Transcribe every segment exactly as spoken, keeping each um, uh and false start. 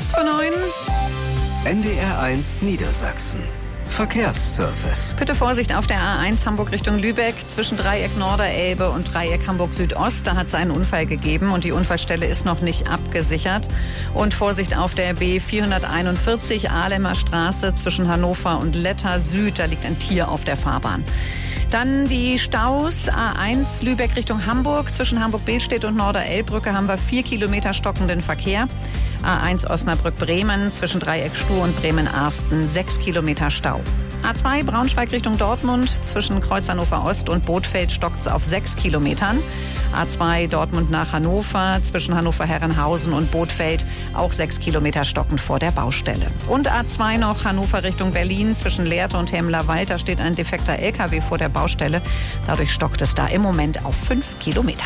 Kurz vor neun. N D R eins Niedersachsen. Verkehrsservice. Bitte Vorsicht auf der A eins Hamburg Richtung Lübeck zwischen Dreieck Norderelbe und Dreieck Hamburg Südost. Da hat es einen Unfall gegeben und die Unfallstelle ist noch nicht abgesichert. Und Vorsicht auf der B vierhunderteinundvierzig Ahlemer Straße zwischen Hannover und Letter Süd. Da liegt ein Tier auf der Fahrbahn. Dann die Staus. A eins Lübeck Richtung Hamburg. Zwischen Hamburg-Behlstedt und Norderelbbrücke haben wir vier Kilometer stockenden Verkehr. A eins Osnabrück-Bremen zwischen Dreieck Stur und Bremen-Arsten sechs Kilometer Stau. A zwei Braunschweig Richtung Dortmund zwischen Kreuz Hannover Ost und Bothfeld stockt es auf sechs Kilometern. A zwei Dortmund nach Hannover zwischen Hannover-Herrenhausen und Bothfeld auch sechs Kilometer stockend vor der Baustelle. Und A zwei noch Hannover Richtung Berlin zwischen Lehrte und Hemler-Wald. Da steht ein defekter L K W vor der Baustelle. Dadurch stockt es da im Moment auf fünf Kilometer.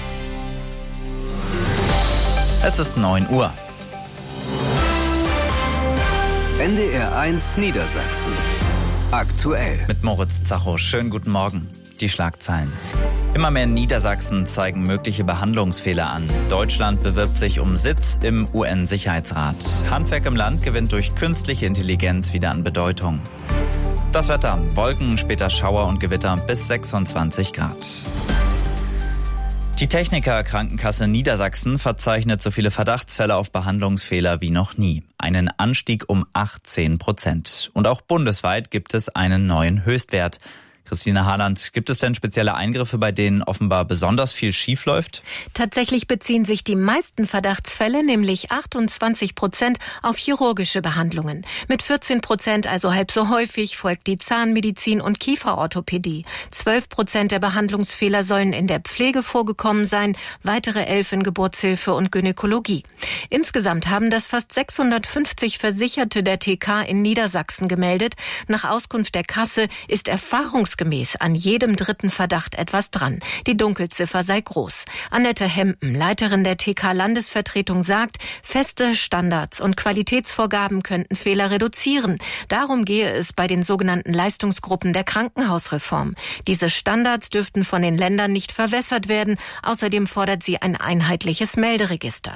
Es ist neun Uhr. N D R eins Niedersachsen. Aktuell. Mit Moritz Zacho. Schönen guten Morgen. Die Schlagzeilen. Immer mehr Niedersachsen zeigen mögliche Behandlungsfehler an. Deutschland bewirbt sich um Sitz im U N-Sicherheitsrat. Handwerk im Land gewinnt durch künstliche Intelligenz wieder an Bedeutung. Das Wetter. Wolken, später Schauer und Gewitter bis sechsundzwanzig Grad. Die Techniker Krankenkasse Niedersachsen verzeichnet so viele Verdachtsfälle auf Behandlungsfehler wie noch nie. Einen Anstieg um achtzehn Prozent. Und auch bundesweit gibt es einen neuen Höchstwert. Christine Harland, gibt es denn spezielle Eingriffe, bei denen offenbar besonders viel schiefläuft? Tatsächlich beziehen sich die meisten Verdachtsfälle, nämlich achtundzwanzig Prozent, auf chirurgische Behandlungen. Mit vierzehn Prozent, also halb so häufig, folgt die Zahnmedizin und Kieferorthopädie. zwölf Prozent der Behandlungsfehler sollen in der Pflege vorgekommen sein, weitere elf in Geburtshilfe und Gynäkologie. Insgesamt haben das fast sechshundertfünfzig Versicherte der T K in Niedersachsen gemeldet. Nach Auskunft der Kasse ist erfahrungsgemäß an jedem dritten Verdacht etwas dran. Die Dunkelziffer sei groß. Annette Hempen, Leiterin der T K-Landesvertretung, sagt, feste Standards und Qualitätsvorgaben könnten Fehler reduzieren. Darum gehe es bei den sogenannten Leistungsgruppen der Krankenhausreform. Diese Standards dürften von den Ländern nicht verwässert werden. Außerdem fordert sie ein einheitliches Melderegister.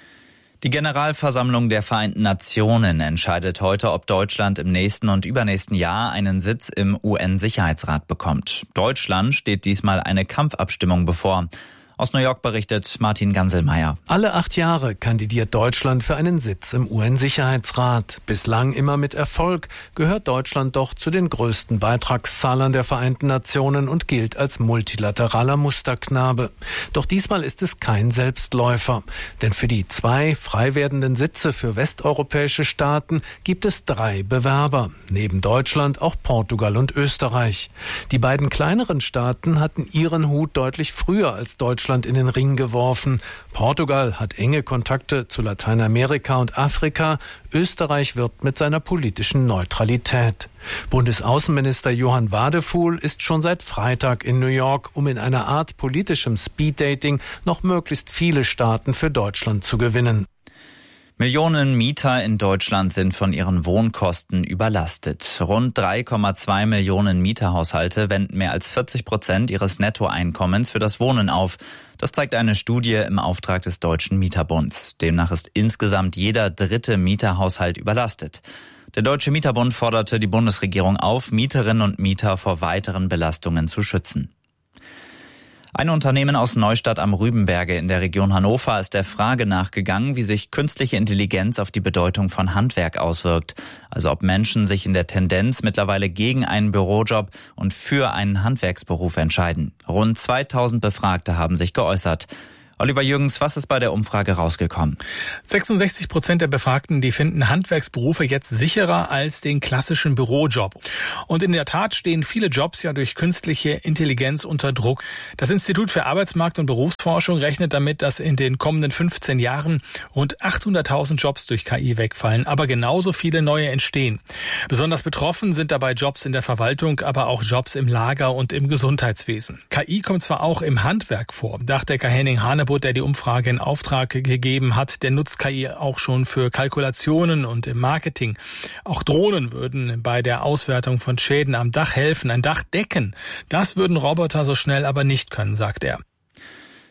Die Generalversammlung der Vereinten Nationen entscheidet heute, ob Deutschland im nächsten und übernächsten Jahr einen Sitz im U N-Sicherheitsrat bekommt. Deutschland steht diesmal eine Kampfabstimmung bevor. Aus New York berichtet Martin Ganselmeier. Alle acht Jahre kandidiert Deutschland für einen Sitz im U N-Sicherheitsrat. Bislang immer mit Erfolg, gehört Deutschland doch zu den größten Beitragszahlern der Vereinten Nationen und gilt als multilateraler Musterknabe. Doch diesmal ist es kein Selbstläufer. Denn für die zwei frei werdenden Sitze für westeuropäische Staaten gibt es drei Bewerber. Neben Deutschland auch Portugal und Österreich. Die beiden kleineren Staaten hatten ihren Hut deutlich früher als Deutschland in den Ring geworfen. Portugal hat enge Kontakte zu Lateinamerika und Afrika. Österreich wirbt mit seiner politischen Neutralität. Bundesaußenminister Johann Wadefuhl ist schon seit Freitag in New York, um in einer Art politischem Speeddating noch möglichst viele Staaten für Deutschland zu gewinnen. Millionen Mieter in Deutschland sind von ihren Wohnkosten überlastet. Rund drei Komma zwei Millionen Mieterhaushalte wenden mehr als vierzig Prozent ihres Nettoeinkommens für das Wohnen auf. Das zeigt eine Studie im Auftrag des Deutschen Mieterbunds. Demnach ist insgesamt jeder dritte Mieterhaushalt überlastet. Der Deutsche Mieterbund forderte die Bundesregierung auf, Mieterinnen und Mieter vor weiteren Belastungen zu schützen. Ein Unternehmen aus Neustadt am Rübenberge in der Region Hannover ist der Frage nachgegangen, wie sich künstliche Intelligenz auf die Bedeutung von Handwerk auswirkt. Also ob Menschen sich in der Tendenz mittlerweile gegen einen Bürojob und für einen Handwerksberuf entscheiden. Rund zweitausend Befragte haben sich geäußert. Oliver Jürgens, was ist bei der Umfrage rausgekommen? sechsundsechzig Prozent der Befragten, die finden Handwerksberufe jetzt sicherer als den klassischen Bürojob. Und in der Tat stehen viele Jobs ja durch künstliche Intelligenz unter Druck. Das Institut für Arbeitsmarkt- und Berufsforschung rechnet damit, dass in den kommenden fünfzehn Jahren rund achthunderttausend Jobs durch K I wegfallen, aber genauso viele neue entstehen. Besonders betroffen sind dabei Jobs in der Verwaltung, aber auch Jobs im Lager und im Gesundheitswesen. K I kommt zwar auch im Handwerk vor, Dachdecker Henning Hane, der die Umfrage in Auftrag gegeben hat, der nutzt K I auch schon für Kalkulationen und im Marketing. Auch Drohnen würden bei der Auswertung von Schäden am Dach helfen, ein Dach decken. Das würden Roboter so schnell aber nicht können, sagt er.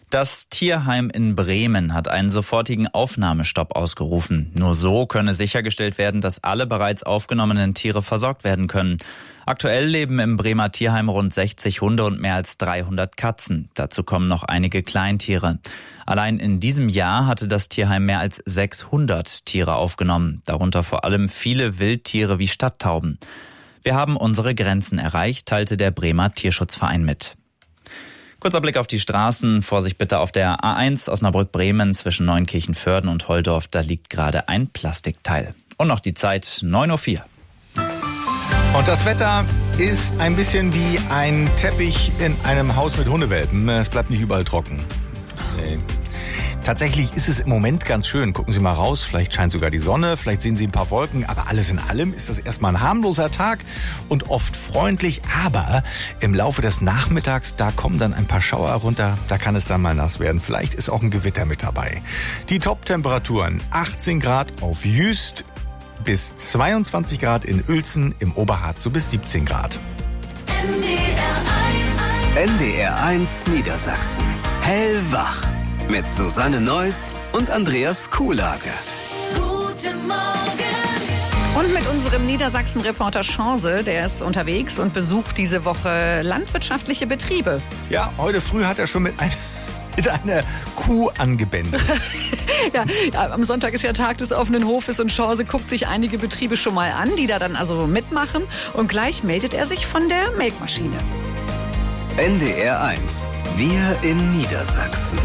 Das Tierheim in Bremen hat einen sofortigen Aufnahmestopp ausgerufen. Nur so könne sichergestellt werden, dass alle bereits aufgenommenen Tiere versorgt werden können. Aktuell leben im Bremer Tierheim rund sechzig Hunde und mehr als dreihundert Katzen. Dazu kommen noch einige Kleintiere. Allein in diesem Jahr hatte das Tierheim mehr als sechshundert Tiere aufgenommen, darunter vor allem viele Wildtiere wie Stadttauben. Wir haben unsere Grenzen erreicht, teilte der Bremer Tierschutzverein mit. Kurzer Blick auf die Straßen. Vorsicht bitte auf der A eins Osnabrück-Bremen zwischen Neunkirchen-Vörden und Holdorf. Da liegt gerade ein Plastikteil. Und noch die Zeit, neun Uhr vier. Und das Wetter ist ein bisschen wie ein Teppich in einem Haus mit Hundewelpen. Es bleibt nicht überall trocken. Nee. Tatsächlich ist es im Moment ganz schön. Gucken Sie mal raus, vielleicht scheint sogar die Sonne, vielleicht sehen Sie ein paar Wolken, aber alles in allem ist das erstmal ein harmloser Tag und oft freundlich, aber im Laufe des Nachmittags, da kommen dann ein paar Schauer runter, da kann es dann mal nass werden. Vielleicht ist auch ein Gewitter mit dabei. Die Top-Temperaturen, achtzehn Grad auf Jüst bis zweiundzwanzig Grad in Uelzen, im Oberharz so bis siebzehn Grad. N D R eins Niedersachsen. Hellwach. Mit Susanne Neuss und Andreas Kuhlage. Guten Morgen. Und mit unserem Niedersachsen-Reporter Chance, der ist unterwegs und besucht diese Woche landwirtschaftliche Betriebe. Ja, heute früh hat er schon mit einer, mit einer Kuh angebändelt. ja, ja, am Sonntag ist ja Tag des offenen Hofes und Chance guckt sich einige Betriebe schon mal an, die da dann also mitmachen. Und gleich meldet er sich von der Melkmaschine. N D R eins. Wir in Niedersachsen.